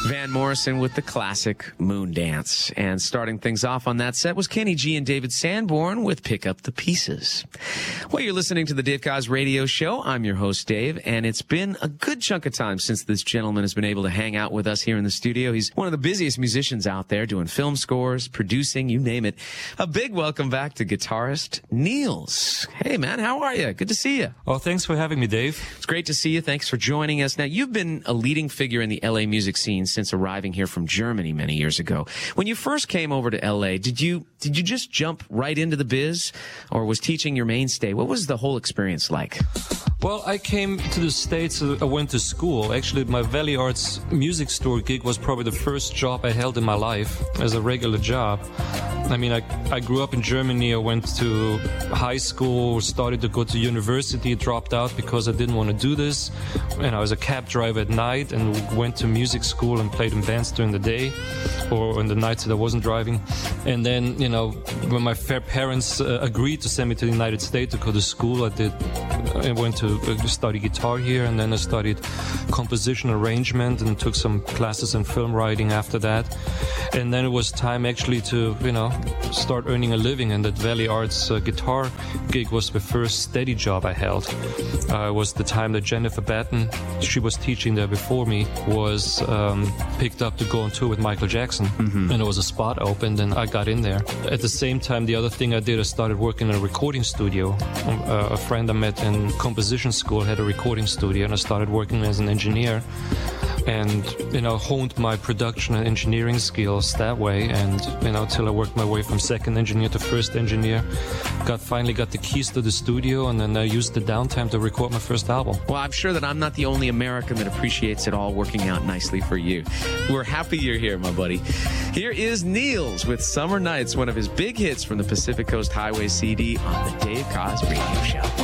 Van Morrison with the classic Moon Dance. And starting things off on that set was Kenny G and David Sanborn with Pick Up the Pieces. Well, you're listening to the Dave Koz Radio Show. I'm your host, Dave, and it's been a good chunk of time since this gentleman has been able to hang out with us here in the studio. He's one of the busiest musicians out there, doing film scores, producing, you name it. A big welcome back to guitarist Nils. Hey, man, how are you? Good to see you. Oh, thanks for having me, Dave. It's great to see you. Thanks for joining us. Now, you've been a leading figure in the LA music scene since arriving here from Germany many years ago. When you first came over to LA, did you just jump right into the biz, or was teaching your mainstay? What was the whole experience like? Well, I came to the States, I went to school. Actually, my Valley Arts music store gig was probably the first job I held in my life as a regular job. I mean, I grew up in Germany. I went to high school, started to go to university, dropped out because I didn't want to do this. And I was a cab driver at night and went to music school and played in bands during the day or on the nights that I wasn't driving. And then, you know, when my parents agreed to send me to the United States to go to school, I went to study guitar here, and then I studied composition arrangement and took some classes in film writing after that. And then it was time actually to, you know, start earning a living, and that Valley Arts guitar gig was the first steady job I held. It was the time that Jennifer Batten, she was teaching there before me, was picked up to go on tour with Michael Jackson. And there was a spot opened and I got in there. At the same time, the other thing I did, I started working in a recording studio. A friend I met in composition school had a recording studio, and I started working as an engineer and, you know, honed my production and engineering skills that way. And, you know, till I worked my way from second engineer to first engineer, finally got the keys to the studio, and then I used the downtime to record my first album. Well, I'm sure that I'm not the only American that appreciates it all working out nicely for you. We're happy you're here, my buddy. Here is Nils with Summer Nights, one of his big hits from the Pacific Coast Highway CD on the Dave Koz Radio Show.